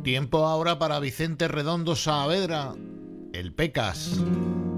Tiempo ahora para Vicente Redondo Saavedra, el Pecas.